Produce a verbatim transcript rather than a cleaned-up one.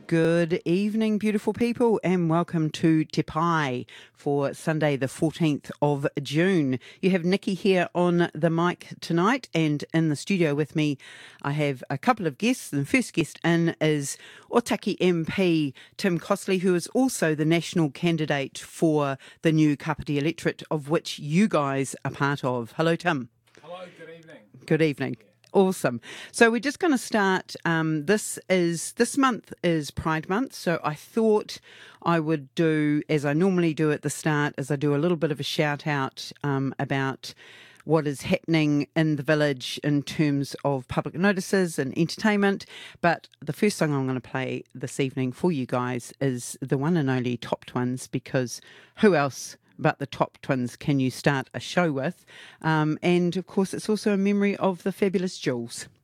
Good evening, beautiful people, and welcome to Te Pai for Sunday, the fourteenth of June. You have Nikki here on the mic tonight, and in the studio with me, I have a couple of guests. The first guest in is Otaki M P Tim Costley, who is also the national candidate for the new Kapiti electorate, of which you guys are part of. Hello, Tim. Hello, good evening. Good evening. Awesome. So we're just going to start. Um, this is this month is Pride Month, so I thought I would do, as I normally do at the start, is I do a little bit of a shout out um, about what is happening in the village in terms of public notices and entertainment. But the first song I'm going to play this evening for you guys is the one and only Top Twins, because who else but the Top Twins can you start a show with? Um, and, of course, it's also a memory of the fabulous Jules.